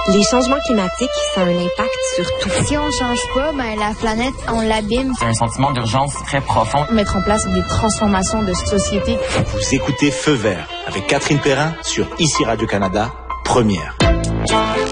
Les changements climatiques, ça a un impact sur tout. Si on change pas, la planète, on l'abîme. C'est un sentiment d'urgence très profond. Mettre en place des transformations de société. Vous écoutez Feu vert avec Catherine Perrin sur ICI Radio-Canada, première.